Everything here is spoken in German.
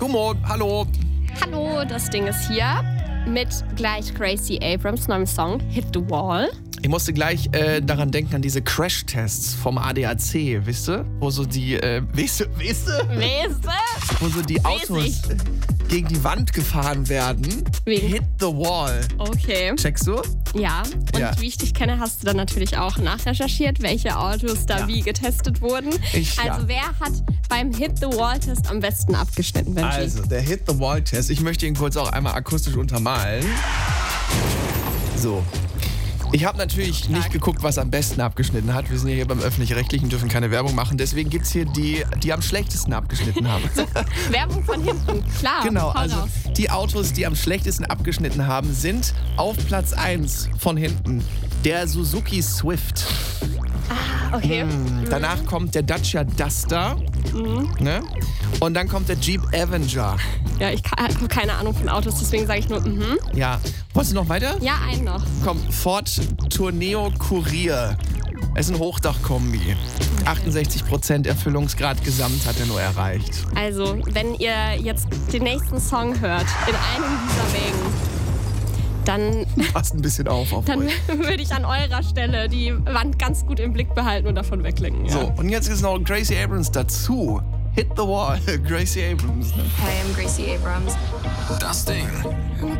Gummo, hallo. Hallo, das Ding ist hier mit gleich Gracie Abrams neuem Song Hit the Wall. Ich musste gleich daran denken, an diese Crash-Tests vom ADAC, wisst ihr? Wo so die, weißt du? Wo so die Autos gegen die Wand gefahren werden. Wegen? Hit the Wall. Okay. Checkst du? Ja, und Ja. wie ich dich kenne, hast du dann natürlich auch nachrecherchiert, welche Autos da wie getestet wurden. Also wer hat beim Hit the Wall-Test am besten abgeschnitten, Benji? Also, der Hit the Wall-Test. Ich möchte ihn kurz auch einmal akustisch untermalen. So. Ich habe natürlich nicht geguckt, was am besten abgeschnitten hat. Wir sind ja hier beim Öffentlich-Rechtlichen, dürfen keine Werbung machen. Deswegen gibt's hier die am schlechtesten abgeschnitten haben. Werbung von hinten, klar. Genau, hau also raus. die Autos, die am schlechtesten abgeschnitten haben, sind auf Platz 1 von hinten der Suzuki Swift. Okay. Danach kommt der Dacia Duster. Ne? Und dann kommt der Jeep Avenger. Ja, ich habe keine Ahnung von Autos, deswegen sage ich nur Ja. Wolltest du noch weiter? Ja, einen noch. Komm, Ford Tourneo Courier. Es ist ein Hochdachkombi. 68% Erfüllungsgrad gesamt hat er nur erreicht. Also, wenn ihr jetzt den nächsten Song hört, in einem dieser Wägen, dann Passt ein bisschen auf euch. würde ich an eurer Stelle die Wand ganz gut im Blick behalten und davon weglenken. Ja. So, und jetzt ist noch Gracie Abrams dazu. Hit the Wall, Gracie Abrams. Hi, I'm Gracie Abrams. Das Ding.